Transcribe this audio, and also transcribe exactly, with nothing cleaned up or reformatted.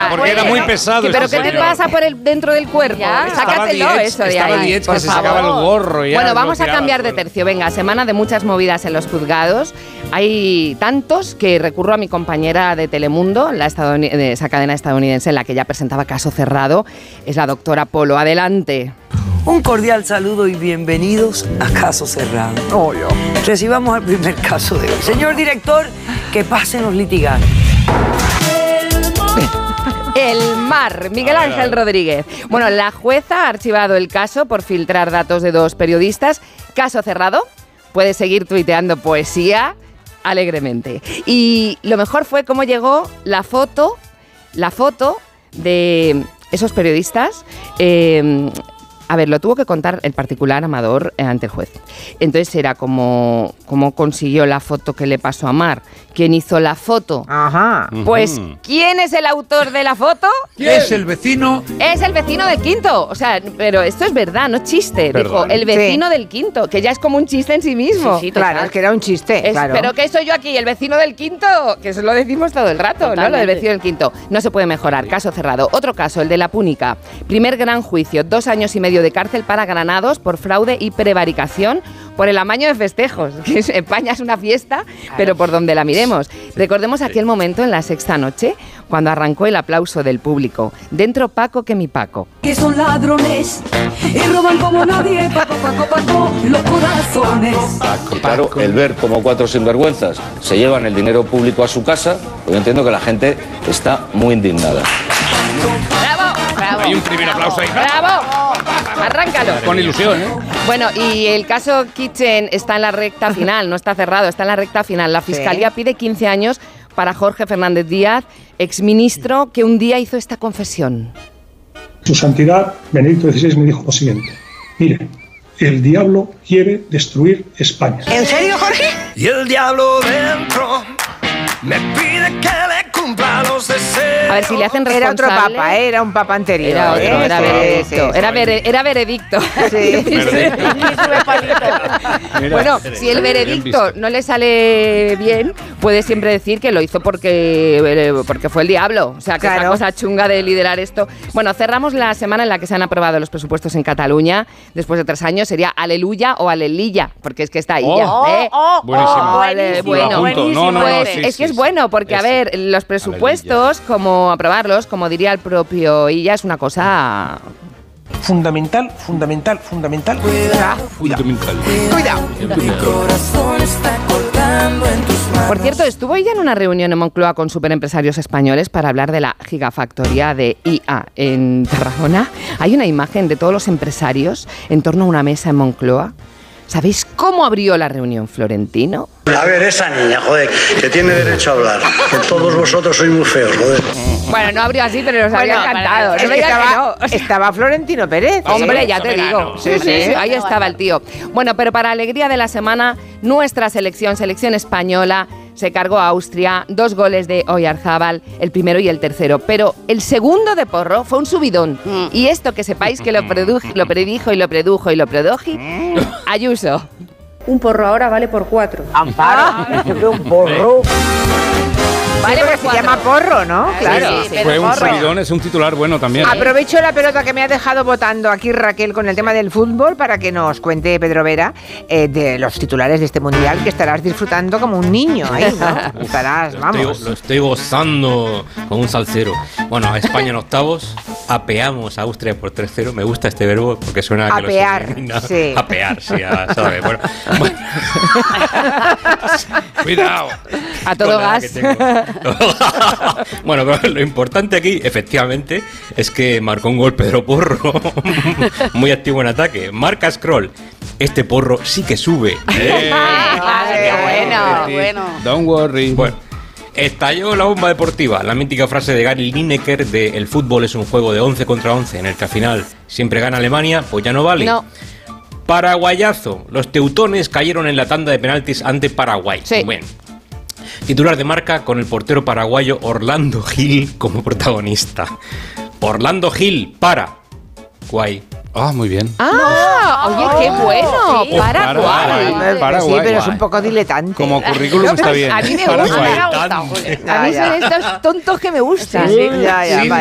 Porque bueno, era muy pesado. ¿Pero este qué te señor. pasa por el, dentro del cuerpo? Ya. Sácatelo Estaba eso de Estaba ahí, Diez, por que se favor. sacaba el gorro. Y Bueno, ya vamos lo a tiraba cambiar al de suelo. tercio. Venga, semana de muchas movidas en los juzgados. Hay tantos que recurro a mi compañera de Telemundo, la estadouni- de esa cadena estadounidense en la que ya presentaba Caso Cerrado. Es la doctora Polo. Adelante. Un cordial saludo y bienvenidos a Caso Cerrado. Oh, yo. Recibamos el primer caso de hoy. Señor director, que pasen los litigantes. El mar, Miguel Ángel Rodríguez. Bueno, la jueza ha archivado el caso por filtrar datos de dos periodistas. Caso cerrado. Puedes seguir tuiteando poesía alegremente. Y lo mejor fue cómo llegó la foto, la foto de esos periodistas. Eh, a ver, lo tuvo que contar el particular Amador eh, ante el juez. Entonces era como, como consiguió la foto que le pasó a Mar. ¿Quién hizo la foto? Ajá. Pues, ¿quién es el autor de la foto? Es el vecino. Es el vecino del quinto. O sea, pero esto es verdad, no es chiste. Perdón. Dijo, el vecino Sí. del quinto, que ya es como un chiste en sí mismo. Sí, claro, es que era un chiste, Es- claro. Pero ¿qué soy yo aquí? El vecino del quinto, que eso lo decimos todo el rato, ¿no? Lo del vecino del quinto. No se puede mejorar. Caso cerrado. Otro caso, el de La Púnica. Primer gran juicio, dos años y medio de cárcel para Granados por fraude y prevaricación por el amaño de festejos. Que es- España es una fiesta, pero por donde la miremos. Recordemos aquel momento en la sexta noche, cuando arrancó el aplauso del público. Dentro Paco que mi Paco. Que son ladrones y roban como nadie, Paco, Paco, Paco, los corazones. Y claro, el ver como cuatro sinvergüenzas se llevan el dinero público a su casa, pues yo entiendo que la gente está muy indignada. ¡Bravo! ¡Bravo! Hay un primer aplauso ahí. ¡Bravo! Arráncalo. Con ilusión, ¿eh? Bueno, y el caso Kitchen está en la recta final, no está cerrado, está en la recta final. La Fiscalía Sí. pide quince años para Jorge Fernández Díaz, exministro, que un día hizo esta confesión. Su Santidad Benedicto dieciséis me dijo lo siguiente: mire, el diablo quiere destruir España. ¿En serio, Jorge? Y el diablo dentro me pide que le cumpla los deseos. A ver si le hacen Era otro responsable. papa, ¿eh? Era un papa anterior. Era otro, ¿eh? era Sí, veredicto. sí, sí. Era, vere- era veredicto. Sí. Mira, Bueno, si el bien veredicto visto. no le sale bien, puede siempre decir que lo hizo porque, eh, porque fue el diablo. O sea, que Claro. esa cosa chunga de liderar esto. Bueno, cerramos la semana en la que se han aprobado los presupuestos en Cataluña. Después de tres años sería aleluya o alelilla, porque es que está ahí Oh. ya. ¿eh? Oh, Buenísimo. Vale, buenísimo, bueno. Lo apunto. No, no, no, Pues sí, es sí, que es sí. bueno, porque a Eso. ver, los presupuestos, como aprobarlos, como diría el propio Illa, es una cosa. Fundamental, fundamental, fundamental. Fundamental. Cuidado. Mi corazón está colgando en tus manos. Por cierto, estuvo ella en una reunión en Moncloa con superempresarios españoles para hablar de la gigafactoría de I A en Tarragona. Hay una imagen de todos los empresarios en torno a una mesa en Moncloa. ¿Sabéis cómo abrió la reunión Florentino? A ver, esa niña, joder, que tiene derecho a hablar. Que todos vosotros sois muy feos, joder. Bueno, no abrió así, pero nos había Bueno, encantado. Es No que me digas que estaba, no. estaba Florentino Pérez. Hombre, ¿eh? ya te digo. Sí, sí, sí. ahí estaba el tío. Bueno, pero para alegría de la semana, nuestra selección, selección española, se cargó a Austria, dos goles de Oyarzábal, el primero y el tercero. Pero el segundo de Porro fue un subidón. Y esto que sepáis que lo, produj- lo predijo y lo produjo y lo produji, Ayuso. Un porro ahora vale por cuatro. Amparo. Yo creo un porro. Vale, Sí, porque por se cuatro. llama porro, ¿no? Claro. sí, sí. Fue un Porro. subidón, es un titular bueno también. ¿eh? Aprovecho la pelota que me ha dejado votando aquí Raquel con el tema del fútbol para que nos cuente Pedro Vera eh, de los titulares de este mundial que estarás disfrutando como un niño ahí, ¿no? Estarás, Lo vamos. estoy, lo estoy gozando con un salsero. Bueno, a España en octavos, apeamos a Austria por tres cero. Me gusta este verbo porque suena a que Apear, los elimina. sí. Apear, sí, a- ¿sabes? Bueno, bueno. Cuidado. A todo Con la gas. que tengo. Bueno, pero lo importante aquí, efectivamente, es que marcó un gol Pedro Porro, muy activo en ataque. Marca Scroll. Este porro sí que sube. Eh, qué bueno. bueno. Don't worry. Bueno, estalló la bomba deportiva, la mítica frase de Gary Lineker de el fútbol es un juego de once contra once en el que al final siempre gana Alemania, pues ya no vale. No. Paraguayazo, los teutones cayeron en la tanda de penaltis ante Paraguay. Sí. Bueno, titular de Marca con el portero paraguayo Orlando Gil como protagonista. Orlando Gil para Guay. Ah, muy bien. Ah, oye, qué bueno. sí. Paraguay. Paraguay. Sí, Paraguay. pero es un poco diletante. Como currículum está bien. A mí me Paraguay. gusta. A mí Ya, son ya. estos tontos que me gustan. Sí, ya, ya, Sí, vale.